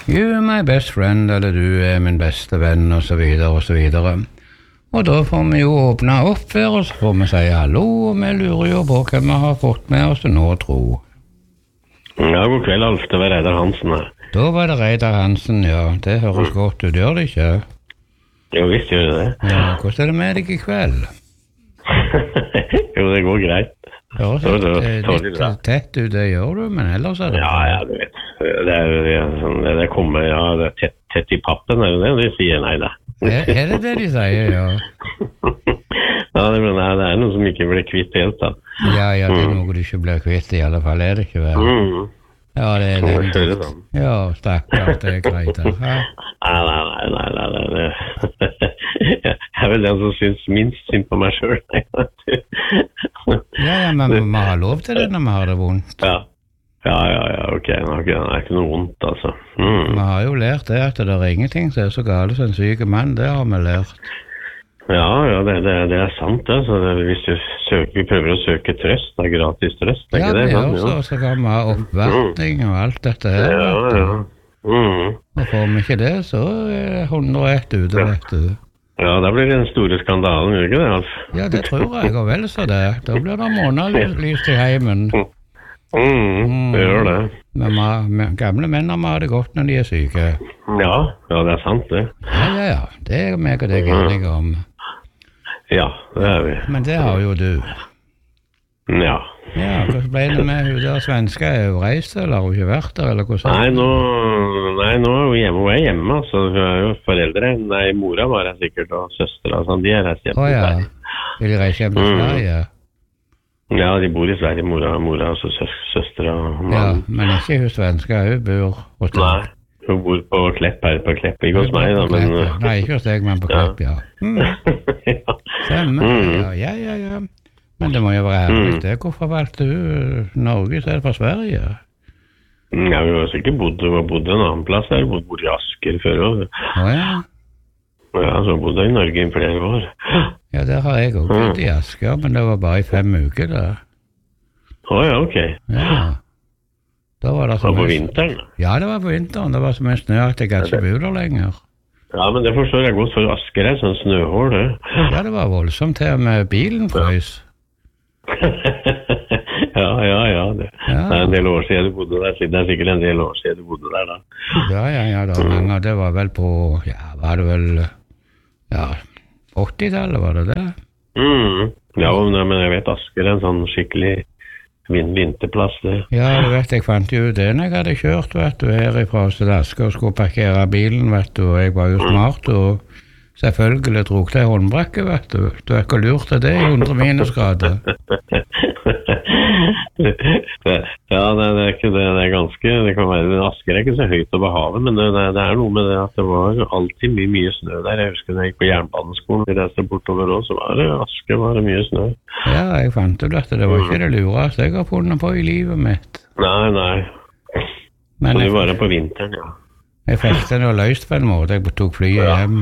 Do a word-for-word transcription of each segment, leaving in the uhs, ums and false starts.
You are my best friend, eller du er min beste venn, og så videre, og så videre. Og da får vi jo åpne opp her, og så får vi si hallo, og vi lurer jo på hva vi har fått med oss til nå, tro. Ja, god kveld, Alf. Det var Reidar Hansen her. Da var det Reidar Hansen, ja. Det høres godt ut, gjør det ikke? Jo, visst gjør det det. Ja, hvordan er det med deg i kveld? Jo, det går greit. Det høres litt tett ut, det gjør du, men ellers er det... Ja, ja, du vet. Det er jo det, sånn, det kommer, ja, det er tett, tett i pappen, er jo det, de sier nei da. Er, er det det de sier, ja? Ja, det, nei, det er noe som ikke blir kvitt helt, da. Ja, ja, det er noe du ikke blir kvitt, i alle fall er det ikke vel? Mm. Ja, det er det. det. Sånn. Ja, stakkars, det er greit. Ja. Nei, nei, nei, nei, nei, nei, nei. Jeg er vel den som synes minst synd på meg selv. Ja, ja, men vi har lov til det når vi har det vondt. Ja, ja, ja, ja ok, det er ikke noe vondt, altså. Mm. Vi har jo lært det at det er ingenting som er så gale som en syk mann, det har vi lært. Ja, ja, det, det, det er sant det, så det, hvis vi, søker, vi prøver å søke trøst, det er gratis trøst, er ja, ikke det? Ja, vi gjør så, så kan vi ha oppvartning og alt dette her. Ja, ja. Mm. Og får vi ikke det, så er hundre og ett ute, vet du. Ja, da blir det den store skandalen, gjør ikke det, Alf? Ja, det tror jeg, og vel så det. Da blir det månedlyst i heimen. Mm, det gjør det. Men ma- gamle menn har det godt når de er syke. Ja, ja, det er sant det. Ja, ja, ja. Det er meg og deg enige om. Ja, det er vi. Men det har jo du. Ja. Ja, hvordan ble det med hun der svenske? Er hun reist, eller har hun ikke vært der, eller hvordan? Nei, nå, nei, nå er hun hjemme. Hun er hjemme, altså. Hun er jo foreldre. Nei, mora var her sikkert, og søstre, altså. De er reist hjem til Sverige. Åja, vil de reise hjem til Sverige? Ja, de bor i Sverige, mora, mora og sø søstre og mann. Ja, men ikke hun svenske, hun bor hos deg. Nei. Hun bor på Klepp her, på Klepp, ikke hos meg da, men... Nei, ikke hos deg, men på Klepp, ja. Mm. Ja. Stemmer, ja, ja, ja, ja. Men det må jo være herlig, det. Hvorfor valgte du Norge, så er det fra Sverige? Ja, vi har sikkert bodd, vi har bodd en annen plass her, vi bodde i Asker før også. Åja. Ja, så bodde jeg i Norge i flere år. Ja, der har jeg også bodd i Asker, men det var bare i fem uker da. Åja, ok. Ja. Da var det så på mye... vinteren? Ja, det var på vinteren. Det var så mye snø at jeg kan ikke bo der lenger. Ja, men det forstår jeg godt, for Asker er sånn snøhål, det. Ja, det var voldsomt til med bilen frøs. Ja, ja, ja. Det, Ja. det er en del år siden du bodde der. Det er sikkert en del år siden du bodde der da. Ja, ja, ja, da, men det var vel på, ja, var det vel, ja, åttitallet var det det? Mm. Ja, men jeg vet Asker er en sånn skikkelig vin vinterplass, det. Ja, du vet, jeg fant jo det når jeg hadde kjørt, vet du, herifra til Asker og skulle parkere bilen, vet du, og jeg var jo smart, og selvfølgelig drog det håndbrekket, vet du. Du er ikke lurt til det i hundre minusgrader. Ja, det, det er ikke det, det er ganske, det kan være, Asker er ikke så høyt over havet, men det, det er noe med det at det var alltid mye, mye snø der. Jeg husker da jeg gikk på jernbaneskolen, jeg reiste bortover også, så var det Asker, var det mye snø. Ja, jeg fant ut at det var ikke det lureste jeg har funnet på i livet mitt. Nei, nei. Men så jeg, det var det på vinteren, ja. jeg fikk det nå løst på en måte, jeg tok flyet Ja. hjem.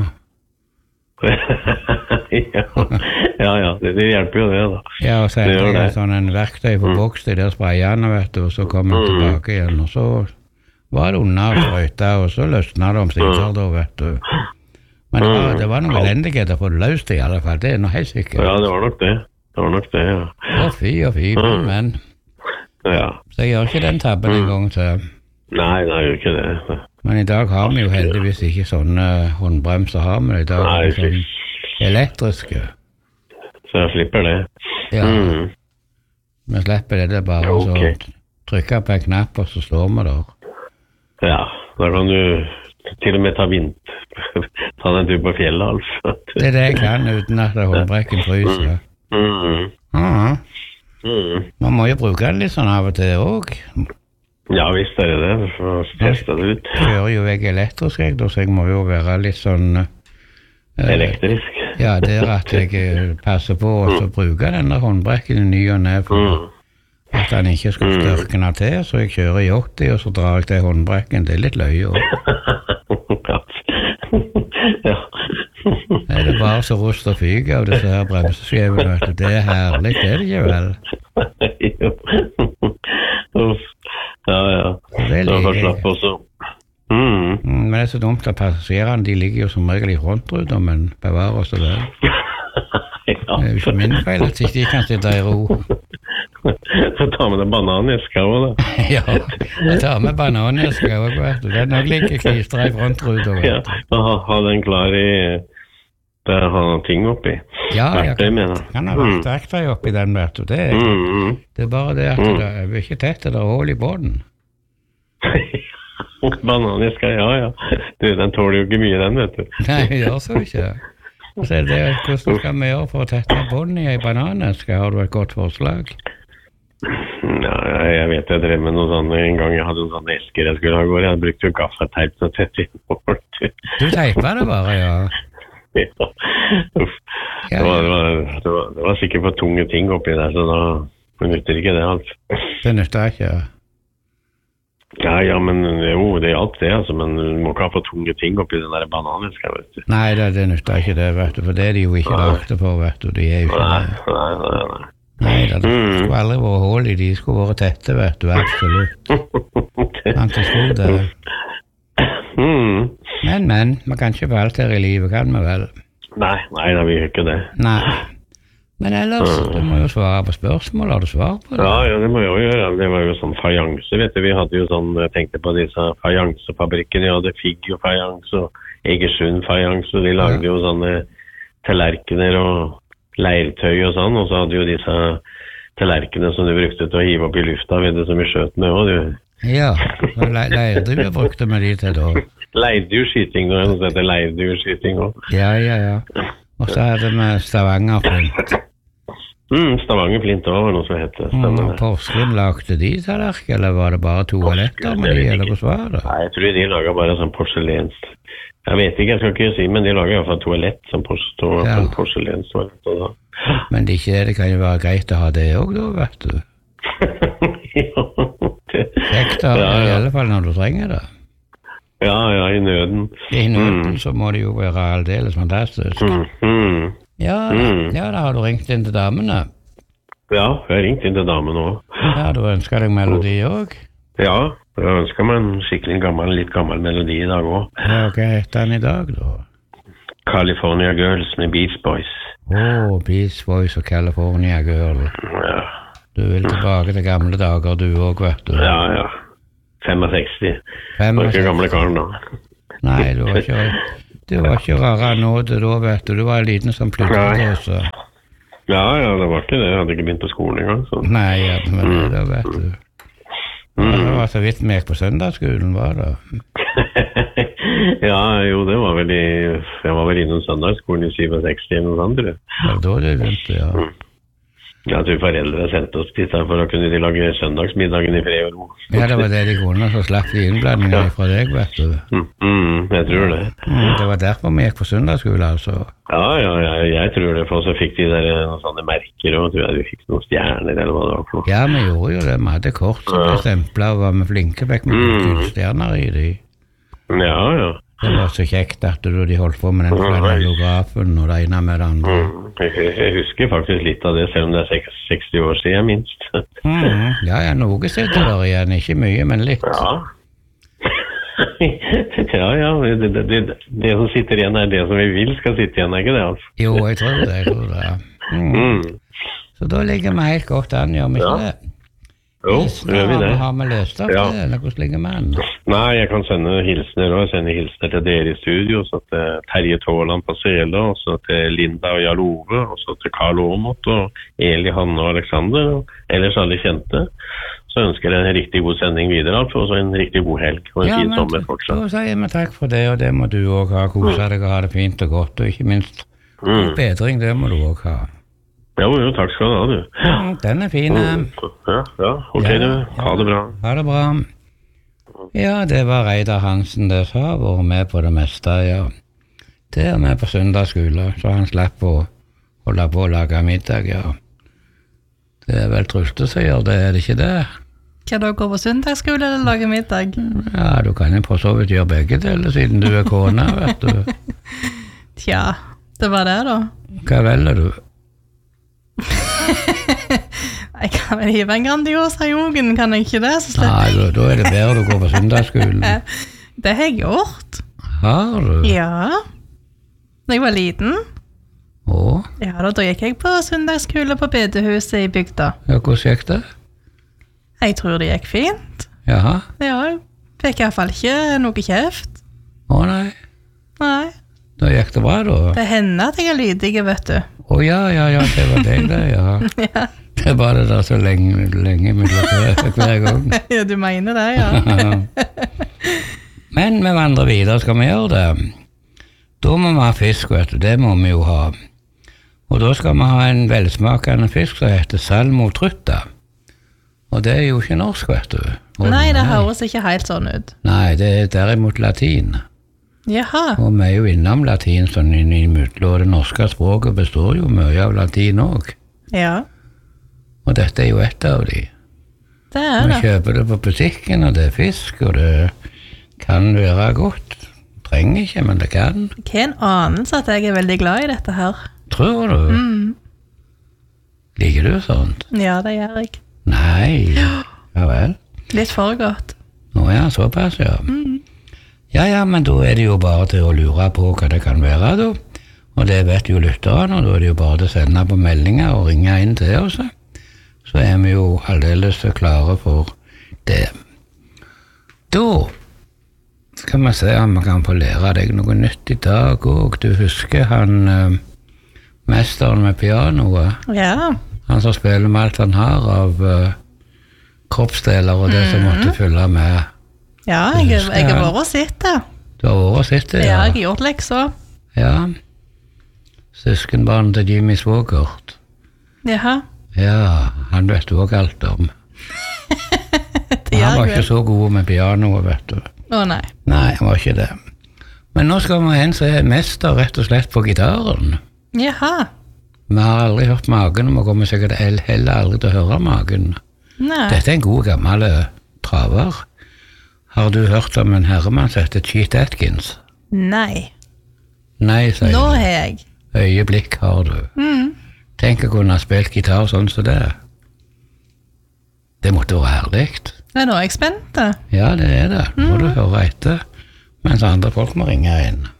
Ja, ja, ja, det, det hjelper jo det da. Ja, og så Det gjør hadde jeg det. sånn en verktøy for boks til der sprayene, vet du, og så kom jeg tilbake igjen, og så var det under sprøyta, og så løsnet det om sider da, vet du. Men det var, det var noen elendighet å få det løst i alle fall, det er noe helt sikkert. Ja, det var nok det. Det var nok det, ja. Å, fy og fy, men, men. Ja. Så jeg gjør ikke den tabben en gang til. Nei, nei, jeg gjør ikke det. Men i dag har vi jo heldigvis ikke sånne håndbremser, har vi i dag, Nei, sånn elektriske. Så jeg slipper det. Ja, Mm. vi slipper det, det er bare å Ok. så trykke på en knapp, og så står vi der. Ja, da kan du til og med ta vind. Ta deg en tur på fjellet, Alf. Det er det jeg kan uten at håndbrekken fryser. Mm. Ja, Mm. man må jo bruke den litt sånn av og til også. Ja, visst er det det. For å teste det ut. Kjører jo jeg elektrisk, jeg, da, så jeg må jo være litt sånn... eh, Elektrisk. Ja, det er at jeg eh, passer på å så bruke denne håndbrekken i ny og ned for Mm. at den ikke skal størkne til, så jeg kjører i åtti, og så drar jeg til håndbrekken. Det er litt løye også. Ja. Det er det bare så rust og fyg av disse her bremseskjevene, vet du. Det er herlig, det er det ikke vel? Jo. Uff. Ja, ja. Det Så liker får jeg. slapp også. Mm. Men det er så dumt at passasjerene, de ligger jo som regel i frontruta, men bevarer oss det. Ja. Det er jo ikke min feil at ikke de kan sitte i ro. Så ta med deg bananeska også, da. Ja, jeg tar med bananeska også, vet du. Den er like klistret i frontruta, vet Ja, du. og ha, ha den klar i der har han ting oppi. Ja, jeg Verktøy, kan, mener jeg. kan ha vært verktøy oppi den, vet du. Det er, Mm, mm. det er bare det at det er ikke tett, det er hull i båten. Bananiska, ja, ja. Du, den tåler jo ikke mye, den, vet du. Nei, det gjør så ikke. Så er det, hvordan skal vi gjøre for å tette bånd i en bananeske? Har du et godt forslag? Ja, jeg vet jeg drev med noe sånn, en gang jeg hadde en sånn esker jeg skulle ha gård. Jeg brukte jo gaffateip til å tette inn bort. Du teiper det bare, ja. Ja. Uff. Ja, Det, var, det, ja. var, det, var, det var sikkert for tunge ting oppi der, så da nytter ikke det alt. Det nytter ikke. Ja, ja, men jo, det er alt det, altså, men du må ikke ha for tunge ting oppi den der bananiska, vet du. Nei, det, det nytter ikke det, vet du, for det er de jo ikke lagte for, vet du. De er jo ikke Nei, det. nei, nei, nei. Nei, det Mm. skulle aldri vært hull i, de skulle vært tette, vet du, absolutt. Han til sko det. Mm. Men, men, man kan ikke få alt her i livet, kan vi vel? Nei, nei, da vil jeg ikke det. Nei. Men ellers, du må jo svare på spørsmål, har du svar på det? Ja, ja, det må jeg jo gjøre. Det var jo sånn fajanse, vet du. Vi hadde jo sånn, jeg tenkte på disse fajansefabrikkene. Vi hadde Figgjo fajanse og Egersund fajanse. De lagde jo sånne tallerkener og leirtøy og sånn. Og så hadde jo disse tallerkenene som du brukte til å hive opp i lufta, vet du, som vi skjøt med også, du. Ja, og le leirdue brukte vi de til da. Leirdueskyting, nå er det noe som heter leirdueskyting også. Ja, ja, ja. Og så hadde vi Stavanger-flint. Mm, Stavanger flint også var noe som heter. Mm, og Porsgrunn lagde de tallerken, eller var det bare toaletter med de, eller hvordan var det? Nei, jeg tror de laget bare sånn porselens. Jeg vet ikke, jeg skal ikke si, men de lager i hvert fall toalett som pors Ja. porselenstoalett. Og da. Men det, ikke, det kan jo være greit å ha det også da, vet du. Ja, det- Kjekt å ha ja, det, i ja. alle fall når du trenger det. Ja, ja, i nøden. I nøden så må det jo være aldeles fantastisk. Mm, mm. Ja, Mm. ja, da har du ringt inn til damene. Ja, jeg har ringt inn til damen også. Ja, du ønsker deg melodi også. Ja, jeg ønsker meg en skikkelig gammel, litt gammel melodi i dag også. Ja, hva heter den i dag da? California Girls med Beach Boys. Åh, oh, Beach Boys og California Girl. Ja, Du vil tilbake til gamle dager du også, vet du. ja, ja. femogseksti. Det var ikke gamle karen da. Nei, du var ikke, du var ikke rara nåde da, vet du. Du var en liten som flyttegåse. Ja, ja, det var ikke det. Jeg hadde ikke begynt på skolen engang. Så. Nei, ja, men det da, vet du. Ja, det var så vidt vi gikk på søndagsskolen, var det. Ja, jo, det var vel i... Jeg var vel innom søndagsskolen i sekstisju eller noe sånt, tror jeg. Det var da det begynte, ja. Jeg tror foreldre sendte oss dit her for å kunne de lage søndagsmiddagen i fred og ro. Ja, det var det de kunne, så slapp de innblandinger fra deg, vet du. Mm, mm, jeg tror det. Mm, det var derfor vi gikk på søndagsskole, altså. Ja, ja, ja, jeg tror det. For så fikk de der noen sånne merker, og tror jeg de fikk noen stjerner, eller hva det var for noe. Ja, vi gjorde jo det. Vi hadde kort som ble stemplet, og var vi flinke, fikk vi Mm. gullstjerner i de. Ja, ja. Det var så kjekt at du, de holdt på med den flanellografen og det ene med det andre. Mm. Jeg, jeg husker faktisk litt av det, selv om det er seks- seksti år siden, minst. Mm, ja, ja, noe sitter der igjen. Ikke mye, men litt. Ja. Ja, ja, det, det, det, det som sitter igjen er det som vi vil skal sitte igjen, er ikke det, altså? Jo, jeg tror det. Jeg tror det. Mm. Mm. Så da ligger vi helt godt an, gjør vi ikke Ja. det? Jo, Hilsener, gjør vi det. Har vi løst opp Ja. det, eller hvordan ligger vi an? Nei, jeg kan sende hilsener også. Jeg sender hilsener til dere i studio, så til Terje Tåland på Sele, og så til Linda og Jarl Ove, og så til Karl Aamodt og Eli, Hanne og Alexander, og ellers alle kjente. Så ønsker jeg en riktig god sending videre, og så en riktig god helg, og en Ja, fin men sommer fortsatt. da sier vi takk for det, og det må du også ha. Kose deg og ha det fint og godt, og ikke minst Mm. bedring, det må du også ha. Jo, jo, takk skal du ha, du. Mm, den er fin. eh. Ja, ja, ok Ja, du. Ha det bra. Ha det bra. Ja, det var Reidar Hansen det som har vært med på det meste, ja. Det er med på søndagsskole, så han slapp å holde på å lage middag, ja. Det er vel Trulte som gjør det, er det ikke det? Hva da, går på søndagsskole eller lager middag? Ja, du kan jo på så vidt gjøre begge deler, siden du er kone, vet du. Tja, det var det da. Hva velger du? Jeg kan vel hive en Grandiosa i ogen, kan jeg ikke det? Så slipper Nei, da, da er det bedre du går på søndagsskolen. Det har jeg gjort. Har du? Ja. Da jeg var liten. Å? Ja, da, da gikk jeg på søndagsskole på bedehuset i bygda. Ja, hvordan gikk det? Jeg tror det gikk fint. Jaha? Ja, jeg fikk i hvert fall ikke noe kjeft. Å nei, Nei. da gikk det bra da. Det hender at jeg er lydig, vet du. Å ja, ja, ja, det var deg det, ja. Ja. Det er bare det der så lenge, lenge mellom hver, hver gang. Ja, du mener det, ja. Men vi vandrer videre, skal vi gjøre det? Da må vi ha fisk, vet du, det må vi jo ha. Og da skal vi ha en velsmakende fisk som heter salmotrutta. Og det er jo ikke norsk, vet du. Og Nei, det høres ikke helt sånn ut. Nei, det er derimot latin. Jaha. Og vi er jo innom latin sånn inn i midten, og det norske språket består jo mye av latin også. Ja, Og dette er jo et av de. det er Vi det. kjøper det på butikken, og det er fisk, og det kan være godt. Trenger ikke, men det kan. Hva er en anelse at jeg er veldig glad i dette her? Tror du? Mm. Liker du sånt? Ja, det gjør jeg. Nei. Ja vel. Litt for godt. Nå ja, såpass, ja. Ja, ja, men da er det jo bare til å lure på hva det kan være, da. Og det vet jo lytterne, og da er det jo bare til å sende på meldinger og ringe inn til oss. Så er vi jo aldeles klare for det. Da skal vi se om vi kan få lære deg noe nytt i dag, og du husker han eh, mesteren med pianoet, Ja, han som spiller med alt han har av eh, kroppsdeler og det som måtte følge med. ja jeg, jeg har vært og sett det. Du har vært og sett det, Ja, ja? jeg har gjort lekser. Ja. Søskenbarn til Jimmy Svågert. Jaha, Ja, han vet du også alt om. det Han gjør var jeg ikke vel. så god med pianoet, vet du. Å nei. Nei, han var ikke det. Men nå skal vi hen som er mester rett og slett på gitaren. Jaha, Vi har aldri hørt magen, og vi kommer sikkert el- heller aldri til å høre magen. nei. Dette er en god gammel eh, traver. Har du hørt om en herremann som heter Chet Atkins? Nei. Nei, sier Nå du. har jeg. Øyeblikk har du. Mm. Tenk å kunne ha spilt gitar sånn som det. Det måtte være herlig. Ja, nå er jeg spent. da. Ja, det er det. Nå må du høre etter, mens andre folk må ringe inn.